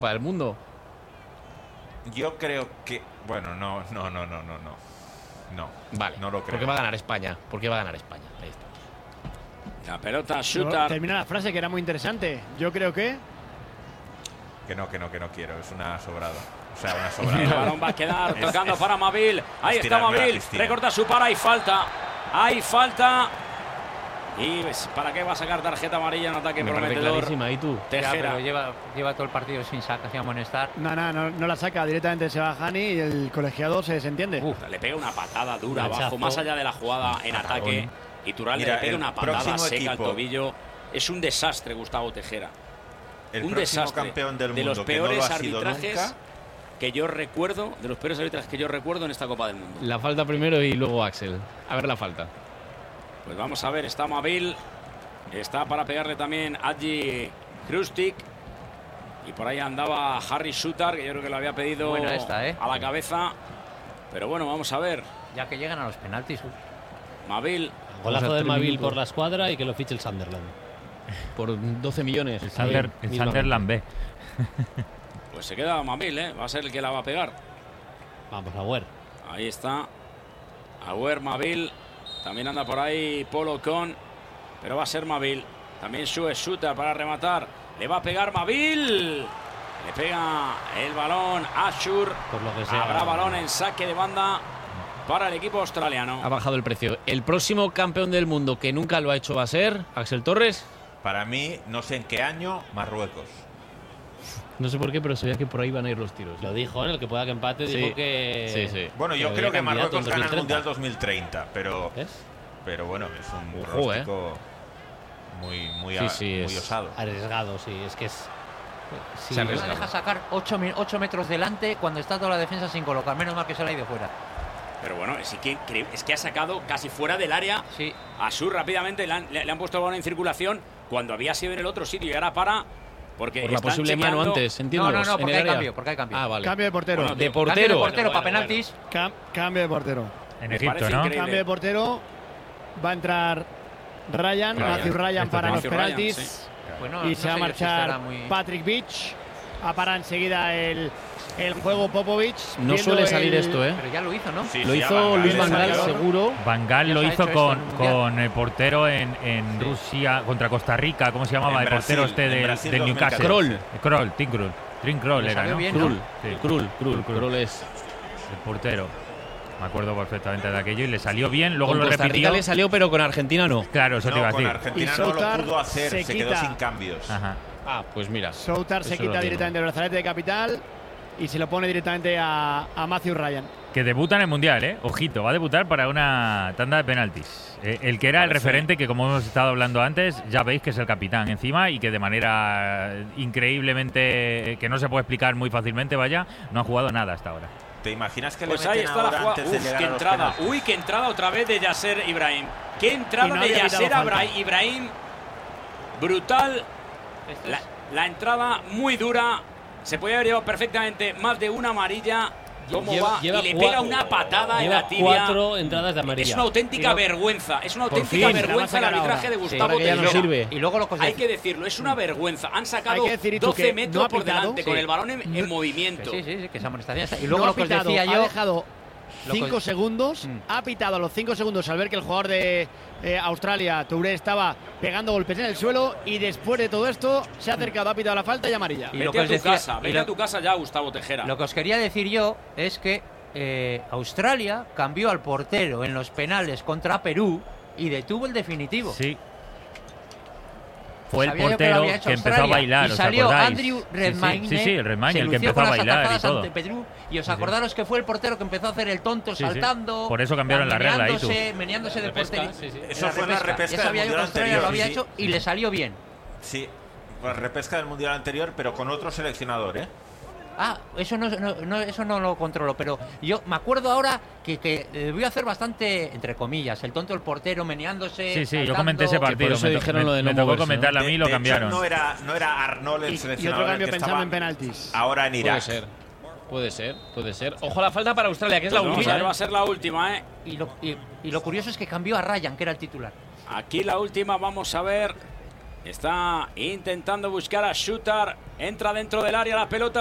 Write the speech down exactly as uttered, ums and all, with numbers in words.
para el mundo. Yo creo que... Bueno, no, no, no, no, no, no. No, vale, no lo creo. Porque va a ganar España. Porque va a ganar España. Ahí está. La pelota, Shooter. Termina la frase que era muy interesante. Yo creo que... Que no, que no, que no quiero. Es una sobrada. O sea, una sobrada. El balón va a quedar tocando para Mabil. Ahí está Mabil. Recorta su para. Hay falta. Hay falta. Y ¿para qué va a sacar tarjeta amarilla en ataque Me prometedor? ¿Y tú? Tejera. Ya, pero lleva, lleva todo el partido sin sacar, sin amonestar. No, no, no, no la saca. Directamente se va Hani y el colegiado se desentiende. Uf, le pega una patada dura Machazo. abajo, más allá de la jugada en ataque. Y Thuram le pega una patada seca al tobillo. Es un desastre, Gustavo Tejera. El un próximo desastre. campeón del de mundo, los que no peores lo ha sido arbitrajes nunca. que yo recuerdo, de los peores arbitrajes que yo recuerdo en esta Copa del Mundo. La falta primero y luego Axel. A ver la falta. Pues vamos a ver, está Mabil. Está para pegarle también Adji Krustik. Y por ahí andaba Harry Shooter, que yo creo que lo había pedido Buena esta, ¿eh? a la cabeza. Pero bueno, vamos a ver. Ya que llegan a los penaltis. Mabil. Golazo de Mabil por la escuadra y que lo fiche el Sunderland. Por doce millones. El, Sander, el Sunderland B. Pues se queda Mabil, ¿eh? Va a ser el que la va a pegar. Vamos, Agüer. Ahí está. Agüer, Mabil. También anda por ahí Polo Con. Pero va a ser Mabil. También Shue Shooter para rematar. Le va a pegar Mabil. Le pega el balón a Ashur. Por lo que sea. Habrá balón en saque de banda para el equipo australiano. Ha bajado el precio. El próximo campeón del mundo que nunca lo ha hecho va a ser Axel Torres. Para mí, no sé en qué año, Marruecos. No sé por qué, pero sabía que por ahí van a ir los tiros. Lo dijo, en el que pueda que empate, Sí. dijo que... Sí, sí. Bueno, yo que creo había que candidato Marruecos en gana el dos mil treinta. Mundial dos mil treinta, pero, ¿Ves? pero bueno, es un Ojo, pronóstico muy, muy, Sí, a- sí, muy es osado. Arriesgado, sí. Es que es... Sí, Se No arriesga. deja sacar ocho metros delante cuando está toda la defensa sin colocar. Menos mal que se la ha ido fuera. Pero bueno, es que, es que ha sacado casi fuera del área. Sí. A Ashur rápidamente le han, le, le han puesto el balón en circulación cuando había sido en el otro sitio y ahora para. Porque Por la están posible chequeando- mano antes, entiendo. No, no, no, porque en el hay área. cambio, porque hay cambio. Ah, vale. Cambio de portero. Bueno, De tío, portero. Cambio de portero Bueno, para bueno, penaltis. Cam- cambio de portero. En Me Egipto, parece ¿no? increíble. Cambio de portero. Va a entrar Ryan, Ryan. Matthew Ryan Esto para es los Matthew Ryan, penaltis. sí. Bueno, Y no se sé va a yo si estará marchar muy... Patrick Beach. A parar enseguida el, el juego Popovic. No viendo suele salir el- esto, ¿eh? Pero ya lo hizo, ¿no? Sí, Lo sí, hizo a Van Gaal Luis le Van Gaal, salió. seguro. Van Gaal Ya lo se ha hizo hecho con, esto en el Mundial. con el portero en, en Rusia contra Costa Rica. ¿Cómo se llamaba? En el portero Brasil, este en del, Brasil del Newcastle. dos mil Kroll. catorce. Kroll, Tim Kroll. Tim Kroll Le era, salió ¿no? bien, Krul. Sí. Krul, Krul, Krul. Krul es. El portero. Me acuerdo perfectamente de aquello y le salió bien. Luego Con lo Costa repitió. Rica le salió, pero con Argentina no. Claro, eso te iba No, a con decir. Argentina Y no lo Soutar pudo hacer, se se, quedó quita. sin cambios. Ajá. Ah, pues mira. Soutar se Eso quita lo tengo. directamente el brazalete de capital y se lo pone directamente a, a Matthew Ryan. Que debuta en el Mundial, ¿eh? Ojito, va a debutar para una tanda de penaltis. Eh, el que era el Parece- referente, que como hemos estado hablando antes, ya veis que es el capitán encima y que de manera increíblemente, que no se puede explicar muy fácilmente, vaya, no ha jugado nada hasta ahora. ¿Te imaginas que Pues le ahí meten está la ahora jugada. antes de Uf, llegar qué a los entrada. penaltis? Uy, qué entrada otra vez de Yasser Ibrahim. Qué entrada Y no de había Yasser pitado falta. Ibrahim. Ibrahim. Brutal. Esto La, es- la entrada muy dura. Se podía haber llevado perfectamente más de una amarilla. ¿Cómo Lleva- va? lleva y le cua- pega una patada en Lleva la tibia. cuatro entradas de amarilla. Es una auténtica Y no- vergüenza. Es una Por auténtica fin, la va a vergüenza el sacar arbitraje ahora. de Sí, Gustavo ahora que ya no Tejera. sirve. Y luego lo que os Hay decía- que decirlo, es una vergüenza. Han sacado Hay que decir, Itu, doce que metros no ha por pitado. delante con Sí. el balón en, en movimiento. Sí, sí, sí, que esa amonestación está. Y No luego ha lo que os pitado, decía ha yo... dejado lo que- cinco segundos, Mm. ha pitado a los cinco segundos al ver que el jugador de eh, Australia, Touré, estaba pegando golpes en el suelo y después de todo esto se ha acercado, ha pitado la falta y amarilla. Y Vete lo que a os tu decía- casa, y vete lo- a tu casa ya, Gustavo Tejera. Lo que os quería decir yo es que eh, Australia cambió al portero en los penales contra Perú y detuvo el definitivo. Sí. Fue el Sabía yo que lo portero había que, hecho empezó a Australia. bailar, Y ¿os salió acordáis? Andrew Sí, sí, Redmayne. Sí, sí, el Redmayne, se el que lució empezó con a las bailar y atajadas todo. ante Perú, y os Sí, sí. acordaros que fue el portero que empezó a hacer el tonto, Sí, sí. saltando. Por eso cambiaron la regla ahí, tú. meneándose- Meneándose de Repesca, portería. sí, sí. Eso fue en la repesca Ya del sabía yo que Mundial Australia anterior. lo había sí, hecho sí. y le salió bien. Sí, la repesca del Mundial anterior, pero con otro seleccionador, ¿eh? Ah, eso no, no- no- eso no lo controlo, pero yo me acuerdo ahora que, que debió hacer bastante, entre comillas, el tonto el portero meneándose. Sí, sí, yo saltando. comenté ese partido. por eso me to- dijeron me- lo de me no tocó moverse, comentarlo a De- mí y lo de hecho, cambiaron. no era, no era Arnold el Y, y seleccionador. otro el cambio que pensando estaba en penaltis. ahora en Puede Irak. ser. Puede ser, puede ser. Ojo a la falta para Australia, que es la Pues vamos última. a ver, ¿eh? va a ser la última, ¿eh? Y lo, y, y lo curioso es que cambió a Ryan, que era el titular. Aquí la última, vamos a ver. Está intentando buscar a Shooter. Entra dentro del área la pelota.